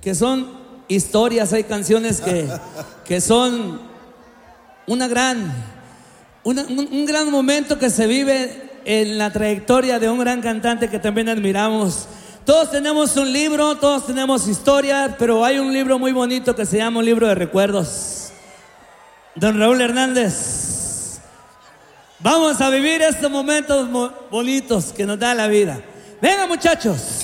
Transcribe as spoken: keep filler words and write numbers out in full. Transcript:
que son historias, hay canciones que, que son una gran, una, un, un gran momento que se vive en la trayectoria de un gran cantante que también admiramos. Todos tenemos un libro, todos tenemos historias, pero hay un libro muy bonito que se llama un libro de recuerdos. Don Raúl Hernández, vamos a vivir estos momentos bonitos que nos da la vida. Venga, muchachos.